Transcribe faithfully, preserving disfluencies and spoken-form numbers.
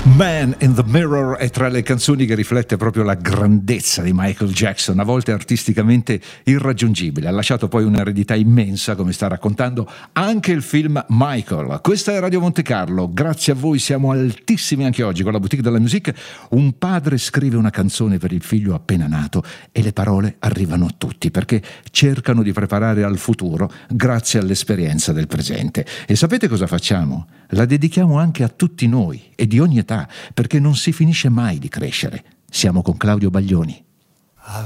Man in the Mirror è tra le canzoni che riflette proprio la grandezza di Michael Jackson, a volte artisticamente irraggiungibile. Ha lasciato poi un'eredità immensa, come sta raccontando anche il film Michael. Questa è Radio Monte Carlo, grazie a voi siamo altissimi anche oggi con la Boutique de la Musique. Un padre scrive una canzone per il figlio appena nato e le parole arrivano a tutti perché cercano di preparare al futuro grazie all'esperienza del presente. E sapete cosa facciamo? La dedichiamo anche a tutti noi e di ogni età, perché non si finisce mai di crescere. Siamo con Claudio Baglioni.